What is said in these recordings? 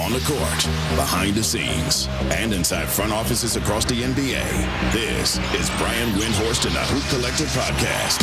On the court, behind the scenes, and inside front offices across the NBA, this is Brian Windhorst and the Hoop Collective Podcast.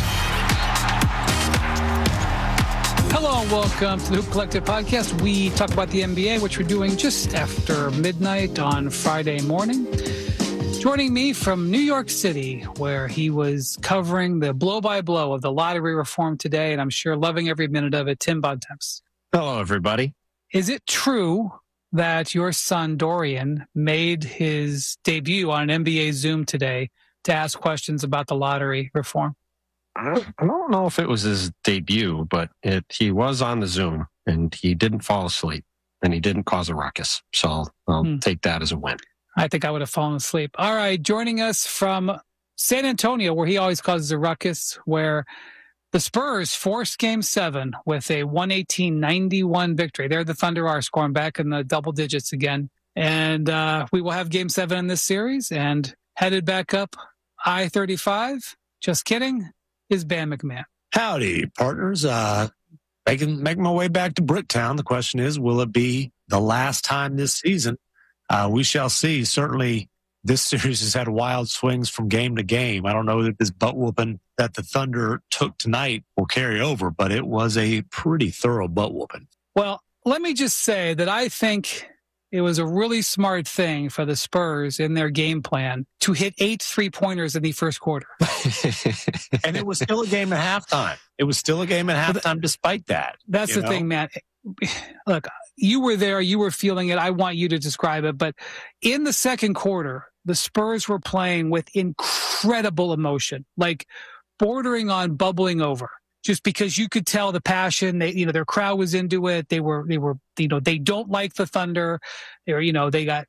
Hello and welcome to the Hoop Collective Podcast. We talk about the NBA, which we're doing just after midnight on Friday morning. Joining me from New York City, where he was covering the blow-by-blow of the lottery reform today, and I'm sure loving every minute of it, Tim Bontemps. Hello, everybody. Is it true that your son, Dorian, made his debut on an NBA Zoom today to ask questions about the lottery reform? I don't know if it was his debut, but he was on the Zoom, and he didn't fall asleep, and he didn't cause a ruckus. So I'll take that as a win. I think I would have fallen asleep. All right, joining us from San Antonio, where he always causes a ruckus, where the Spurs forced Game 7 with a 118-91 victory. There the Thunder are scoring back in the double digits again. And we will have Game 7 in this series and headed back up I-35. Just kidding, is Bam McMahon. Howdy, partners. Making my way back to Bricktown. The question is, will it be the last time this season? We shall see. Certainly, this series has had wild swings from game to game. I don't know that this butt whooping that the Thunder took tonight will carry over, but it was a pretty thorough butt whooping. Well, let me just say that I think it was a really smart thing for the Spurs in their game plan to hit 8 3-pointers in the first quarter. And it was still a game at halftime. It was still a game at halftime despite that. That's the thing, man. Look, you were there. You were feeling it. I want you to describe it. But in the second quarter, the Spurs were playing with incredible emotion, like bordering on bubbling over, just because you could tell the passion. They, their crowd was into it. They were, they don't like the Thunder. They got,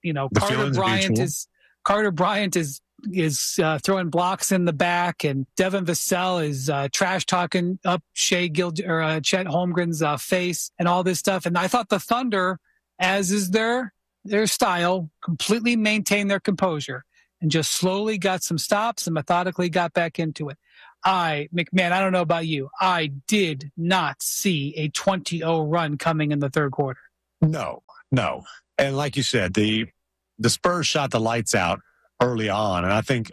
Carter Bryant is throwing blocks in the back, and Devin Vassell is trash talking up Chet Holmgren's face and all this stuff. And I thought the Thunder, as is their style, completely maintained their composure and just slowly got some stops and methodically got back into it. McMahon, I don't know about you, I did not see a 20-0 run coming in the third quarter. No. And like you said, the Spurs shot the lights out early on. And I think,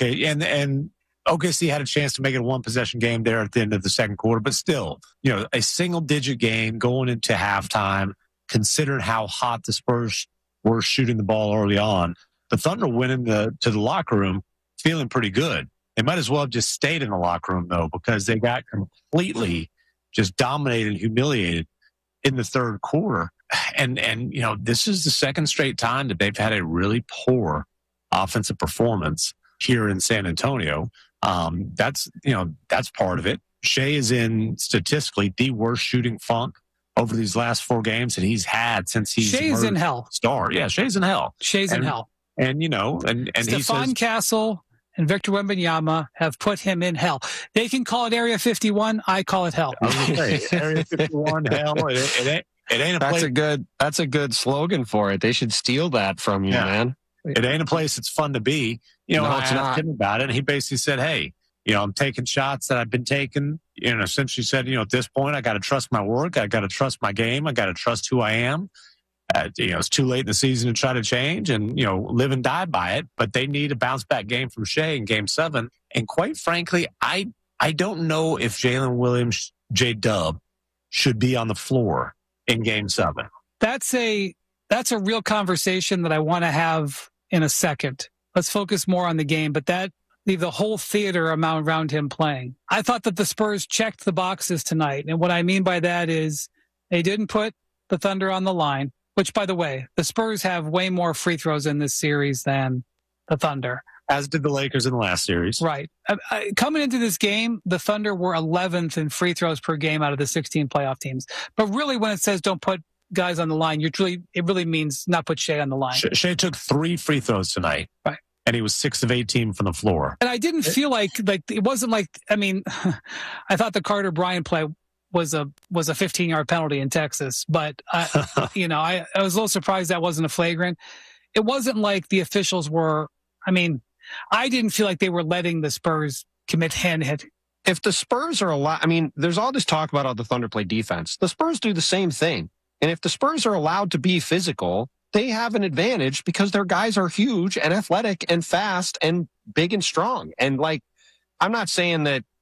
and OKC had a chance to make it a one-possession game there at the end of the second quarter. But still, a single-digit game going into halftime, considering how hot the Spurs were shooting the ball early on. The Thunder went to the locker room feeling pretty good. They might as well have just stayed in the locker room, though, because they got completely just dominated and humiliated in the third quarter. And this is the second straight time that they've had a really poor offensive performance here in San Antonio. That's part of it. Shea is in statistically the worst shooting funk over these last 4 games that he's had since he's Shea's in hell. Star. Yeah, Shea's in hell. In hell. And Stephon Castle and Victor Wembanyama have put him in hell. They can call it Area 51. I call it hell. I was going to say, Area 51, hell. It ain't a place. That's a good slogan for it. They should steal that from you, man. It ain't a place that's fun to be. No, I it's asked not. him about it, and he basically said, hey, I'm taking shots that I've been taking. Essentially said, at this point, I got to trust my work. I got to trust my game. I got to trust who I am. It's too late in the season to try to change and, live and die by it. But they need a bounce-back game from Shea in Game 7. And quite frankly, I don't know if Jalen Williams, J-Dub, should be on the floor in Game 7. That's a real conversation that I want to have in a second. Let's focus more on the game, but leave the whole theater around him playing. I thought that the Spurs checked the boxes tonight. And what I mean by that is they didn't put the Thunder on the line, which, by the way, the Spurs have way more free throws in this series than the Thunder. As did the Lakers in the last series. Right. Coming into this game, the Thunder were 11th in free throws per game out of the 16 playoff teams. But really, when it says don't put guys on the line, it really means not put Shea on the line. Shea took 3 free throws tonight. Right. And he was 6 of 18 from the floor. And I didn't feel like it wasn't like, I thought the Carter Bryant play was a 15-yard penalty in Texas, but I was a little surprised that wasn't a flagrant. It wasn't like the officials were, I didn't feel like they were letting the Spurs commit hand-hit. If the Spurs are there's all this talk about how the Thunder play defense. The Spurs do the same thing. And if the Spurs are allowed to be physical, they have an advantage because their guys are huge and athletic and fast and big and strong. And like, I'm not saying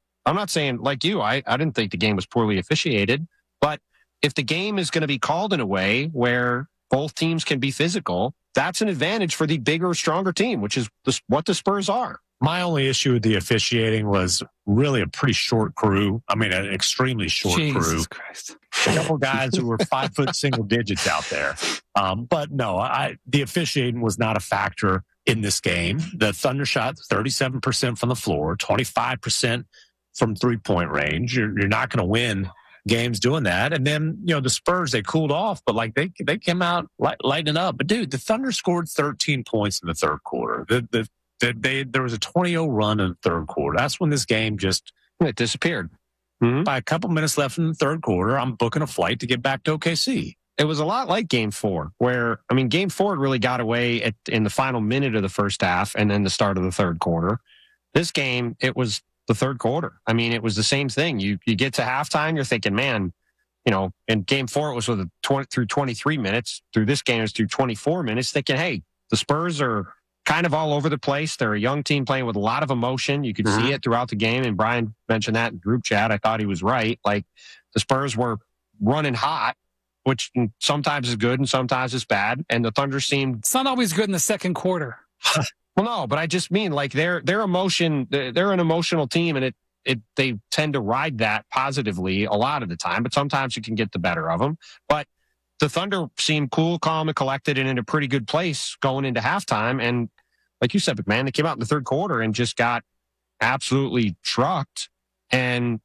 like you, I didn't think the game was poorly officiated, but if the game is going to be called in a way where both teams can be physical, that's an advantage for the bigger, stronger team, which is what the Spurs are. My only issue with the officiating was really a pretty short crew. I mean, an extremely short crew. Jesus Christ. A couple guys who were 5 foot single digits out there. But no, the officiating was not a factor in this game. The Thunder shot 37% from the floor, 25% from 3-point range. You're not going to win games doing that. And then, the Spurs, they cooled off, but like they came out lighting up. But dude, the Thunder scored 13 points in the third quarter. There was a 20-0 run in the third quarter. That's when this game just disappeared. Mm-hmm. By a couple minutes left in the third quarter, I'm booking a flight to get back to OKC. It was a lot like Game 4, where, Game 4 really got away in the final minute of the first half and then the start of the third quarter. This game, it was the third quarter. It was the same thing. You get to halftime, you're thinking, man, in Game 4, it was through 23 minutes. Through this game, it's through 24 minutes, thinking, hey, the Spurs are kind of all over the place. They're a young team playing with a lot of emotion. You could see it throughout the game. And Brian mentioned that in group chat. I thought he was right. Like, the Spurs were running hot, which sometimes is good and sometimes is bad. And the Thunder seemed... It's not always good in the second quarter. Well, no, but I just mean like their emotion, they're an emotional team, and they tend to ride that positively a lot of the time, but sometimes you can get the better of them. But the Thunder seemed cool, calm, and collected and in a pretty good place going into halftime. And like you said, McMahon, they came out in the third quarter and just got absolutely trucked. And,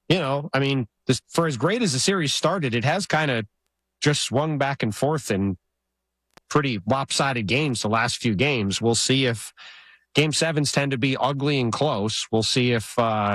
for as great as the series started, it has kind of just swung back and forth in pretty lopsided games the last few games. We'll see if Game 7s tend to be ugly and close. We'll see if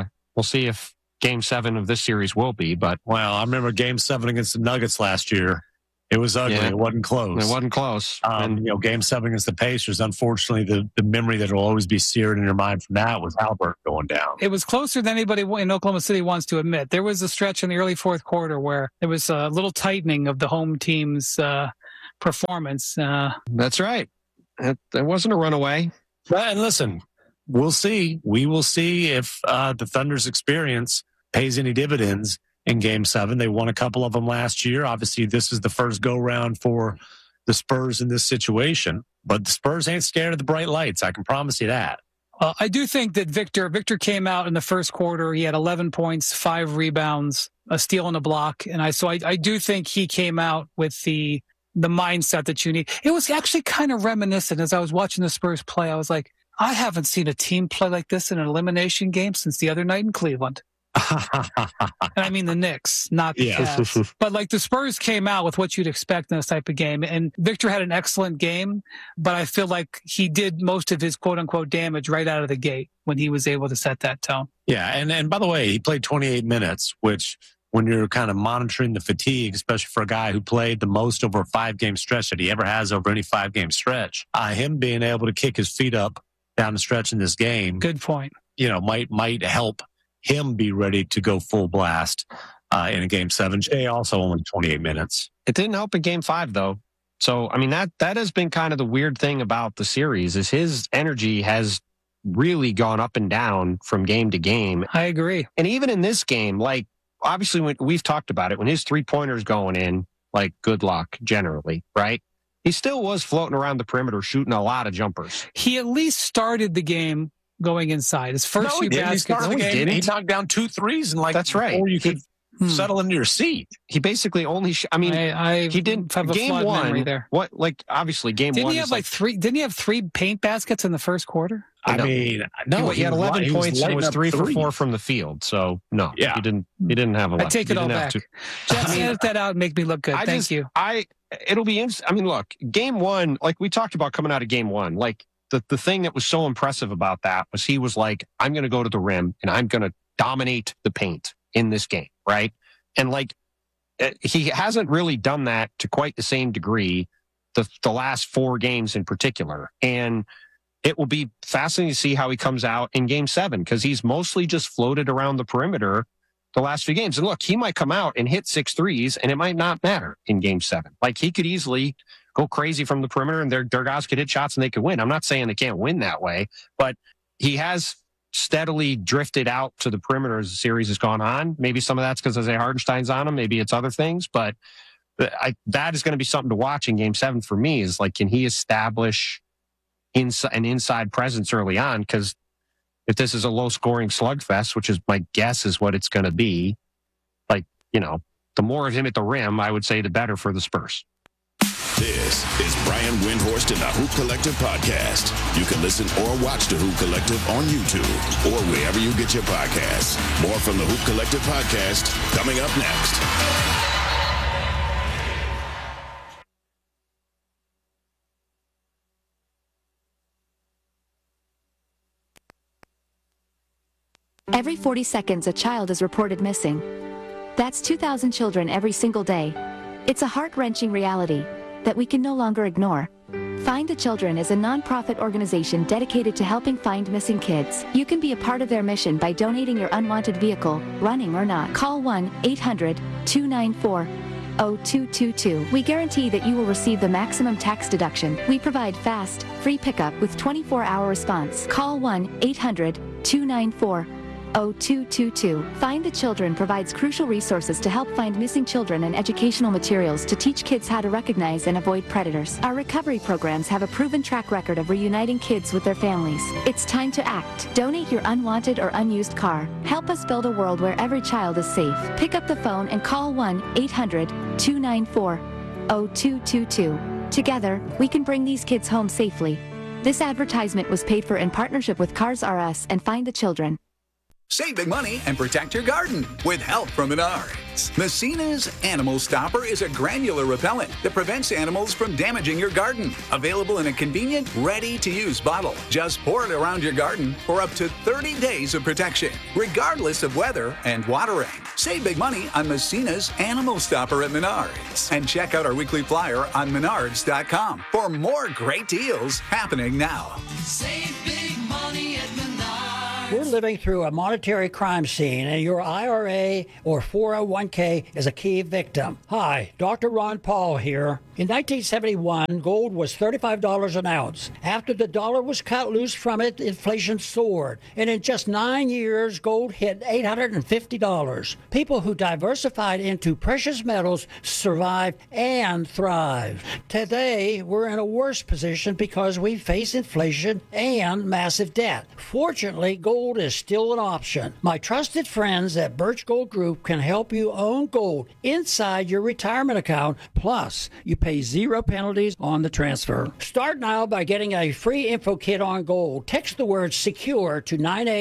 Game 7 of this series will be. But I remember Game 7 against the Nuggets last year. It was ugly. Yeah. It wasn't close. It wasn't close. Game 7 against the Pacers, unfortunately, the memory that will always be seared in your mind from that was Albert going down. It was closer than anybody in Oklahoma City wants to admit. There was a stretch in the early fourth quarter where there was a little tightening of the home team's performance. That's right. It wasn't a runaway. And listen, we'll see. We will see if the Thunder's experience pays any dividends in Game 7. They won a couple of them last year. Obviously, this is the first go-round for the Spurs in this situation. But the Spurs ain't scared of the bright lights. I can promise you that. I do think that Victor came out in the first quarter. He had 11 points, 5 rebounds, a steal and a block. And I do think he came out with the mindset that you need. It was actually kind of reminiscent as I was watching the Spurs play. I was like, I haven't seen a team play like this in an elimination game since the other night in Cleveland. And I mean the Knicks, not the Cavs. But like the Spurs came out with what you'd expect in this type of game. And Victor had an excellent game, but I feel like he did most of his quote unquote damage right out of the gate when he was able to set that tone. Yeah. And by the way, he played 28 minutes, which when you're kind of monitoring the fatigue, especially for a guy who played the most over a 5-game stretch that he ever has over any 5-game stretch, him being able to kick his feet up down the stretch in this game. Good point. Might help him be ready to go full blast in a Game 7. Jay also only 28 minutes. It didn't help in Game 5, though. So, that has been kind of the weird thing about the series is his energy has really gone up and down from game to game. I agree. And even in this game, like, obviously, when we've talked about it, when his 3-pointer's going in, like, good luck, generally, right? He still was floating around the perimeter, shooting a lot of jumpers. He at least started the game going inside. His first few baskets. He knocked down 2 threes and that's right. Before you could settle into your seat. He basically only. He didn't have a game flawed one. Memory there. What obviously game didn't one. He have like 3? Didn't he have 3 paint baskets in the first quarter? No. He had 11 points and was 3 for 4 from the field. So no, he didn't have 11. I take it all back. Just edit that out and make me look good. Thank you. It'll be interesting. Look, game one, like we talked about coming out of game one, like. The thing that was so impressive about that was he was like, I'm going to go to the rim and I'm going to dominate the paint in this game, right? And like, he hasn't really done that to quite the same degree the last 4 games in particular. And it will be fascinating to see how he comes out in Game 7 because he's mostly just floated around the perimeter the last few games. And look, he might come out and hit 6 threes, and it might not matter in game 7. Like, he could easily go crazy from the perimeter, and their guys could hit shots and they could win. I'm not saying they can't win that way, but he has steadily drifted out to the perimeter as the series has gone on. Maybe some of that's because Isaiah Hartenstein's on him. Maybe it's other things, but that is going to be something to watch in game 7 for me, is like, can he establish an inside presence early on? Because if this is a low scoring slugfest, which is my guess is what it's going to be, like, you know, the more of him at the rim, I would say, the better for the Spurs. This is Brian Windhorst and the Hoop Collective podcast. You can listen or watch the Hoop Collective on YouTube or wherever you get your podcasts. More from the Hoop Collective podcast coming up next. Every 40 seconds, a child is reported missing. That's 2,000 children every single day. It's a heart-wrenching reality that we can no longer ignore. Find the Children is a non-profit organization dedicated to helping find missing kids. You can be a part of their mission by donating your unwanted vehicle, running or not. Call 1-800-294-0222. We guarantee that you will receive the maximum tax deduction. We provide fast, free pickup with 24-hour response. Call 1-800-294-0222. Find the Children provides crucial resources to help find missing children and educational materials to teach kids how to recognize and avoid predators. Our recovery programs have a proven track record of reuniting kids with their families. It's time to act. Donate your unwanted or unused car. Help us build a world where every child is safe. Pick up the phone and call 1-800-294-0222. Together, we can bring these kids home safely. This advertisement was paid for in partnership with Cars R Us and Find the Children. Save big money and protect your garden with help from Menards. Messina's Animal Stopper is a granular repellent that prevents animals from damaging your garden. Available in a convenient, ready-to-use bottle. Just pour it around your garden for up to 30 days of protection, regardless of weather and watering. Save big money on Messina's Animal Stopper at Menards. And check out our weekly flyer on menards.com for more great deals happening now. Save big money at Menards. We're living through a monetary crime scene, and your IRA or 401k is a key victim. Hi, Dr. Ron Paul here. In 1971, gold was $35 an ounce. After the dollar was cut loose from it, inflation soared. And in just 9 years, gold hit $850. People who diversified into precious metals survived and thrived. Today, we're in a worse position because we face inflation and massive debt. Fortunately, gold is still an option. My trusted friends at Birch Gold Group can help you own gold inside your retirement account. Plus, you pay 0 penalties on the transfer. Start now by getting a free info kit on gold. Text the word SECURE to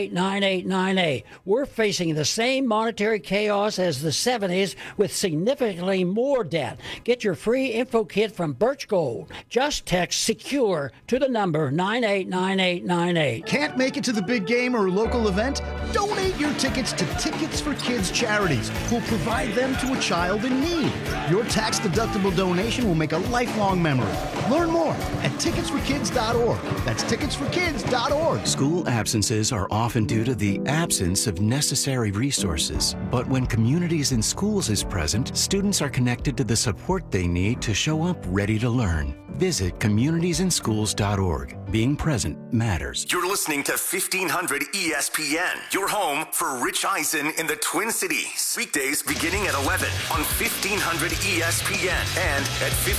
989898. We're facing the same monetary chaos as the 70s with significantly more debt. Get your free info kit from Birch Gold. Just text SECURE to the number 989898. Can't make it to the big game or local event? Donate your tickets to Tickets for Kids charities. We'll provide them to a child in need. Your tax-deductible donation will make a lifelong memory. Learn more at ticketsforkids.org. That's ticketsforkids.org. School absences are often due to the absence of necessary resources. But when Communities in Schools is present, students are connected to the support they need to show up ready to learn. Visit communitiesinschools.org. Being present matters. You're listening to 1500 ESPN, your home for Rich Eisen in the Twin Cities. Weekdays beginning at 11 on 1500 ESPN and at